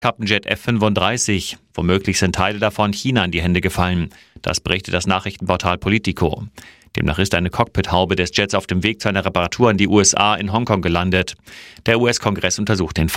Kappenjet F-35. Womöglich sind Teile davon China in die Hände gefallen. Das berichtet das Nachrichtenportal Politico. Demnach ist eine Cockpithaube des Jets auf dem Weg zu einer Reparatur in die USA in Hongkong gelandet. Der US-Kongress untersucht den Fall.